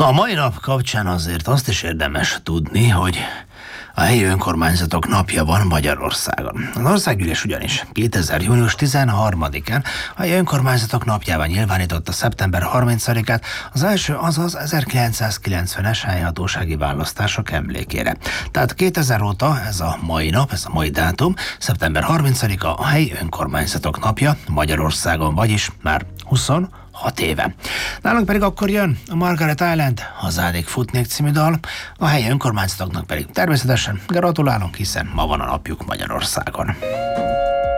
Na, a mai nap kapcsán azért azt is érdemes tudni, hogy a helyi önkormányzatok napja van Magyarországon. Az országgyűlés ugyanis 2000. június 13-án a helyi önkormányzatok napjában nyilvánította szeptember 30-át az első, azaz 1990-es helyhatósági választások emlékére. Tehát 2000 óta ez a mai nap, ez a mai dátum, szeptember 30-a a helyi önkormányzatok napja Magyarországon, vagyis már 26 éve. Nálunk pedig akkor jön a Margaret Island, Hazádig futnék című dal, a helyi önkormányzatoknak pedig természetesen gratulálunk, hiszen ma van a napjuk Magyarországon.